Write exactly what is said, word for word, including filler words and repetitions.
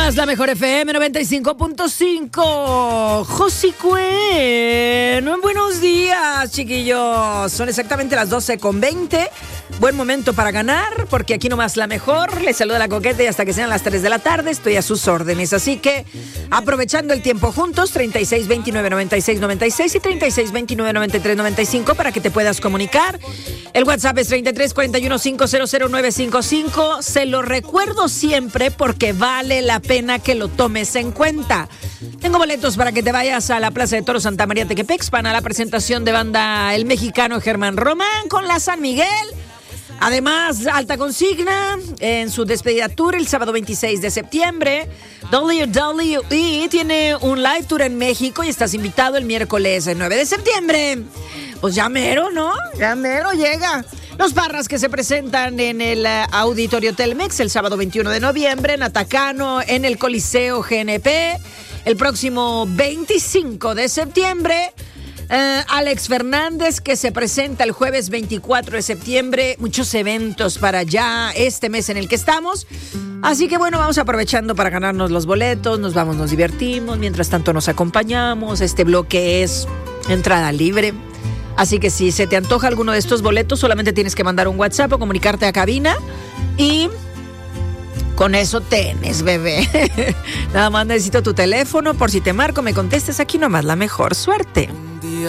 más, la mejor F M noventa y cinco punto cinco. Josicuen, buenos días, chiquillos. Son exactamente las doce con veinte. Buen momento para ganar, porque aquí nomás la mejor. Les saluda la Coqueta y hasta que sean las tres de la tarde estoy a sus órdenes. Así que, aprovechando el tiempo juntos, treinta y seis veintinueve noventa y seis noventa y seis y treinta y seis veintinueve noventa y tres noventa y cinco para que te puedas comunicar. El WhatsApp es treinta y tres cuarenta y uno quinientos nueve cinco cinco. Se lo recuerdo siempre porque vale la pena que lo tomes en cuenta. Tengo boletos para que te vayas a la Plaza de Toros Santa María Tequepexpan a la presentación de banda El Mexicano Germán Román con la San Miguel. Además, Alta Consigna en su despedida tour el sábado veintiséis de septiembre. W W E tiene un live tour en México y estás invitado el miércoles nueve de septiembre. Pues ya mero, ¿no? Ya mero llega. Los Parras que se presentan en el Auditorio Telmex el sábado veintiuno de noviembre, en Atacano, en el Coliseo G N P. El próximo veinticinco de septiembre, uh, Alex Fernández que se presenta el jueves veinticuatro de septiembre. Muchos eventos para ya este mes en el que estamos. Así que bueno, vamos aprovechando para ganarnos los boletos. Nos vamos, nos divertimos. Mientras tanto nos acompañamos. Este bloque es entrada libre. Así que si se te antoja alguno de estos boletos, solamente tienes que mandar un WhatsApp o comunicarte a cabina y con eso tenés, bebé. Nada más necesito tu teléfono por si te marco, me contestes aquí nomás. La mejor suerte.